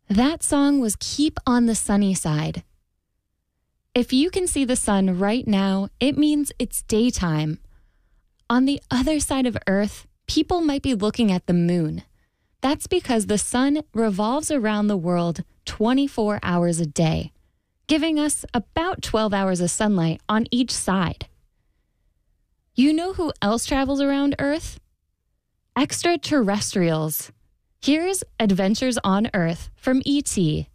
That song was Keep on the Sunny Side. If you can see the sun right now, it means it's daytime. On the other side of Earth, people might be looking at the moon. That's because the sun revolves around the world 24 hours a day, giving us about 12 hours of sunlight on each side. You know who else travels around Earth? Extraterrestrials. Here's Adventures on Earth from E.T.